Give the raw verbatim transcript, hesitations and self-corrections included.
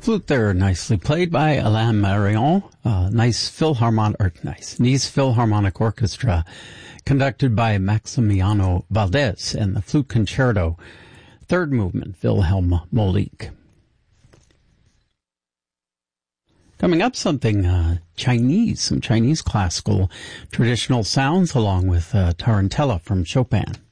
Flute there, nicely played by Alain Marion. Uh, nice Philharmonic, or nice, Nice Philharmonic Orchestra, conducted by Maximiano Valdez, and the Flute Concerto, third movement, Wilhelm Moleek. Coming up, something uh, Chinese, some Chinese classical traditional sounds, along with uh, Tarantella from Chopin.